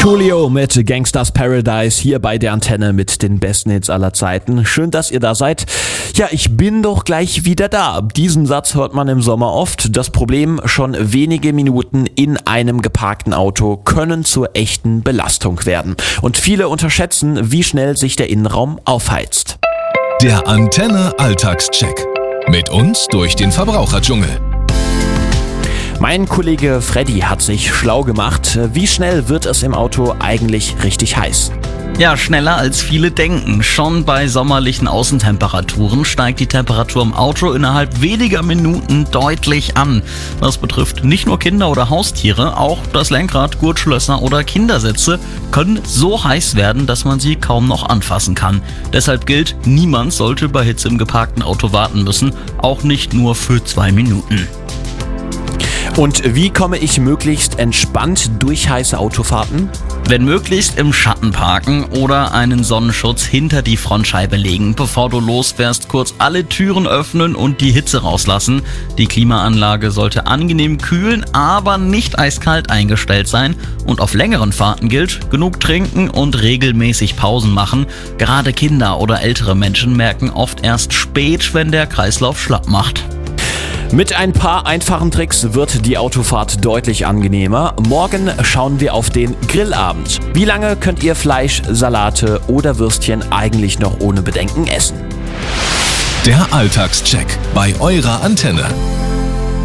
Coolio mit Gangsters Paradise hier bei der Antenne mit den besten Hits aller Zeiten. Schön, dass ihr da seid. Ja, ich bin doch gleich wieder da. Diesen Satz hört man im Sommer oft. Das Problem, schon wenige Minuten in einem geparkten Auto können zur echten Belastung werden. Und viele unterschätzen, wie schnell sich der Innenraum aufheizt. Der Antenne Alltagscheck. Mit uns durch den Verbraucherdschungel. Mein Kollege Freddy hat sich schlau gemacht. Wie schnell wird es im Auto eigentlich richtig heiß? Ja, schneller als viele denken. Schon bei sommerlichen Außentemperaturen steigt die Temperatur im Auto innerhalb weniger Minuten deutlich an. Das betrifft nicht nur Kinder oder Haustiere, auch das Lenkrad, Gurtschlösser oder Kindersitze können so heiß werden, dass man sie kaum noch anfassen kann. Deshalb gilt, niemand sollte bei Hitze im geparkten Auto warten müssen, auch nicht nur für 2 Minuten. Und wie komme ich möglichst entspannt durch heiße Autofahrten? Wenn möglichst im Schatten parken oder einen Sonnenschutz hinter die Frontscheibe legen. Bevor du losfährst, kurz alle Türen öffnen und die Hitze rauslassen. Die Klimaanlage sollte angenehm kühlen, aber nicht eiskalt eingestellt sein. Und auf längeren Fahrten gilt, genug trinken und regelmäßig Pausen machen. Gerade Kinder oder ältere Menschen merken oft erst spät, wenn der Kreislauf schlapp macht. Mit ein paar einfachen Tricks wird die Autofahrt deutlich angenehmer. Morgen schauen wir auf den Grillabend. Wie lange könnt ihr Fleisch, Salate oder Würstchen eigentlich noch ohne Bedenken essen? Der Alltagscheck bei eurer Antenne.